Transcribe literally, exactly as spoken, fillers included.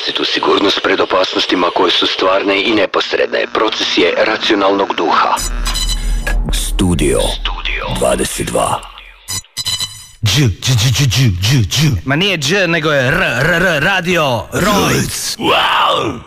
vlastitu sigurnost pred opasnostima koje su stvarne i neposredne. Proces je racionalnog duha. Studio, Studio. dvadeset dva. Dž, dž, dž, dž, dž, dž. Ma nije dž, nego je r, r, r, radio, Rojc. Wow.